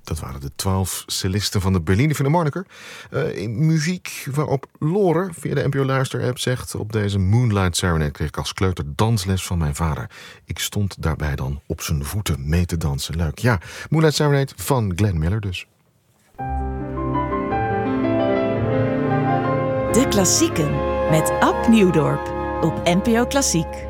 Dat waren de 12 cellisten van de Berliner Philharmoniker. In muziek waarop Lore via de NPO Luister-app zegt... op deze Moonlight Serenade kreeg ik als kleuter dansles van mijn vader. Ik stond daarbij dan op zijn voeten mee te dansen. Leuk. Ja, Moonlight Serenade van Glenn Miller dus. De Klassieken met Ab Nieuwdorp op NPO Klassiek.